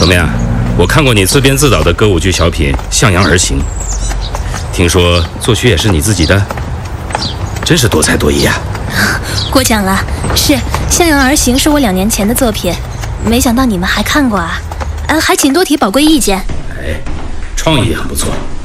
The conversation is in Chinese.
怎么样？我看过你自编自导的歌舞剧小品《向阳而行》，听说作曲也是你自己的，真是多才多艺啊！ 过奖了，是《向阳而行》是我2年前的作品，没想到你们还看过啊！还请多提宝贵意见。 哎，创意很不错。